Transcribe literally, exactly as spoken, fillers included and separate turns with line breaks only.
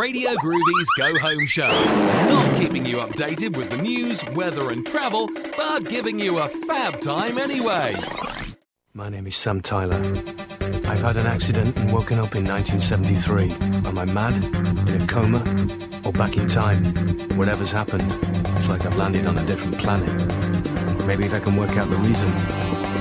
Radio Groovy's Go Home Show. Not keeping you updated with the news, weather and travel, but giving you a fab time anyway.
My name is Sam Tyler. I've had an accident and woken up in nineteen seventy-three. Am I mad? In a coma? Or back in time? Whatever's happened, it's like I've landed on a different planet. Maybe if I can work out the reason,